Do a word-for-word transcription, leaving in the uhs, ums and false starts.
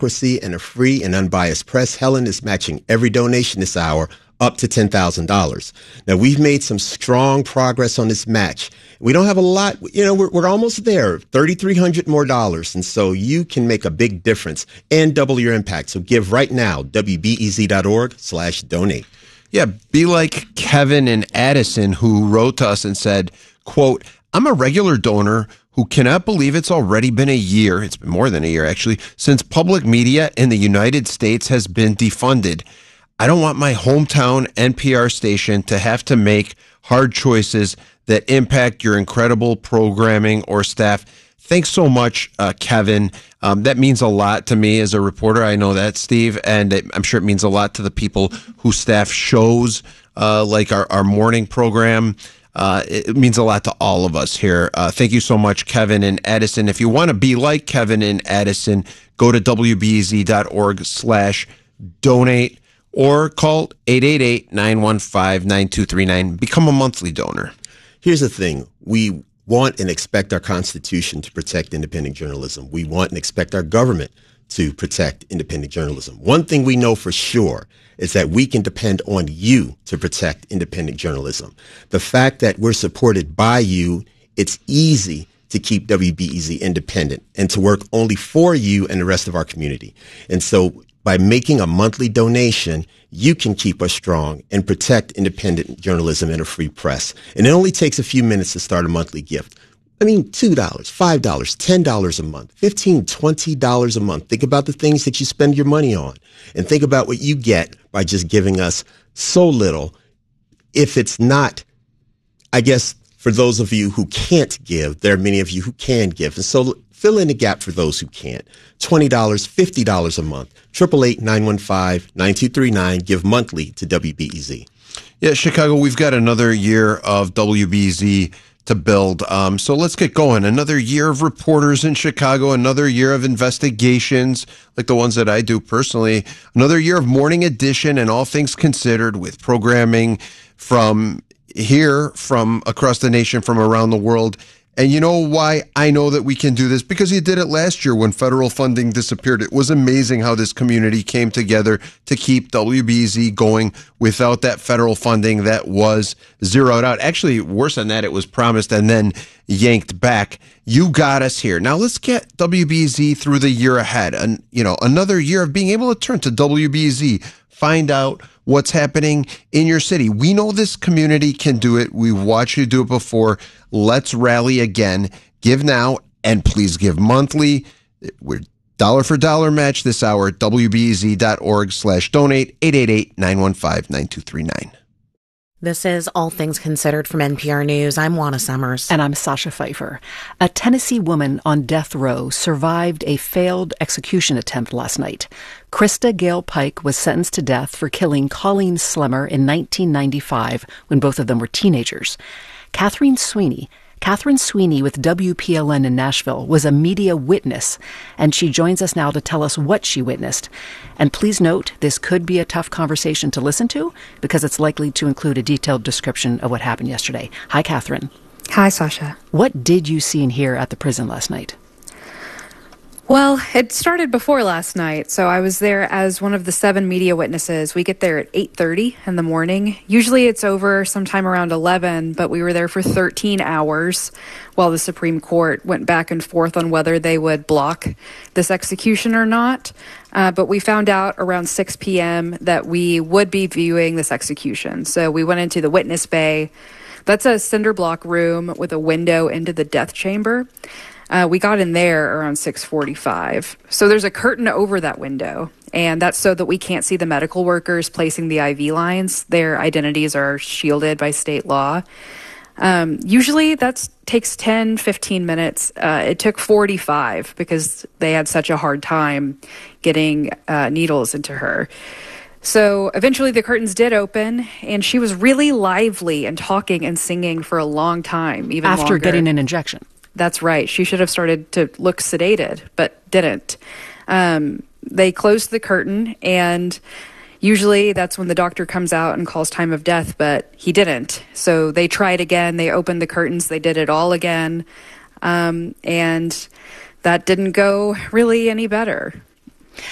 democracy and a free and unbiased press, Helen is matching every donation this hour up to ten thousand dollars. Now, we've made some strong progress on this match. We don't have a lot, you know, we're, we're almost there, three thousand three hundred dollars more dollars. And so you can make a big difference and double your impact. So give right now, W B E Z dot org slash donate. Yeah, be like Kevin and Addison, who wrote to us and said, quote, I'm a regular donor who cannot believe it's already been a year, it's been more than a year actually, since public media in the United States has been defunded. I don't want my hometown N P R station to have to make hard choices that impact your incredible programming or staff. Thanks so much, uh, Kevin. Um, that means a lot to me as a reporter. I know that, Steve, and it, I'm sure it means a lot to the people who staff shows uh, like our, our morning program. Uh, it means a lot to all of us here. Uh, thank you so much, Kevin and Addison. If you want to be like Kevin and Addison, go to W B E Z dot org slash donate or call eight eight eight, nine one five, nine two three nine. Become a monthly donor. Here's the thing. We want and expect our Constitution to protect independent journalism. We want and expect our government to protect independent journalism. One thing we know for sure is that we can depend on you to protect independent journalism. The fact that we're supported by you, it's easy to keep W B E Z independent and to work only for you and the rest of our community. And so by making a monthly donation, you can keep us strong and protect independent journalism and a free press. And it only takes a few minutes to start a monthly gift. I mean, two dollars, five dollars, ten dollars a month, fifteen dollars, twenty dollars a month. Think about the things that you spend your money on and think about what you get by just giving us so little. If it's not, I guess, for those of you who can't give, there are many of you who can give. And so fill in the gap for those who can't. twenty dollars, fifty dollars a month. eight eight eight, nine one five, nine two three nine. Give monthly to W B E Z. Yeah, Chicago, we've got another year of W B E Z to build. Um, so let's get going. Another year of reporters in Chicago, another year of investigations like the ones that I do personally, another year of Morning Edition and All Things Considered with programming from here, from across the nation, from around the world. And you know why I know that we can do this? Because you did it last year when federal funding disappeared. It was amazing how this community came together to keep W B E Z going without that federal funding that was zeroed out. Actually, worse than that, it was promised and then yanked back. You got us here. Now let's get W B E Z through the year ahead. And, you know, another year of being able to turn to W B E Z, find out what's happening in your city. We know this community can do it. We've watched you do it before. Let's rally again. Give now, and please give monthly. We're dollar for dollar match this hour at W B E Z dot org slash donate, eight eight eight, nine one five, nine two three nine. This is All Things Considered from N P R News. I'm Juana Summers. And I'm Sasha Pfeiffer. A Tennessee woman on death row survived a failed execution attempt last night. Krista Gale Pike was sentenced to death for killing Colleen Slemmer in nineteen ninety-five when both of them were teenagers. Catherine Sweeney, Catherine Sweeney with W P L N in Nashville was a media witness, and she joins us now to tell us what she witnessed. And please note, this could be a tough conversation to listen to because it's likely to include a detailed description of what happened yesterday. Hi, Catherine. Hi, Sasha. What did you see and hear at the prison last night? Well, it started before last night, so I was there as one of the seven media witnesses. We get there at eight thirty in the morning. Usually it's over sometime around eleven, but we were there for thirteen hours while the Supreme Court went back and forth on whether they would block this execution or not. Uh, but we found out around six p.m. that we would be viewing this execution. So we went into the witness bay. That's a cinder block room with a window into the death chamber. Uh, we got in there around six forty-five. So there's a curtain over that window, and that's so that we can't see the medical workers placing the I V lines. Their identities are shielded by state law. Um, usually that takes ten, fifteen minutes. Uh, it took forty-five because they had such a hard time getting uh, needles into her. So eventually the curtains did open, and she was really lively and talking and singing for a long time, even After longer. getting an injection. That's right. She should have started to look sedated, but didn't. Um, they closed the curtain, and usually that's when the doctor comes out and calls time of death, but he didn't. So they tried again. They opened the curtains. They did it all again. Um, and that didn't go really any better.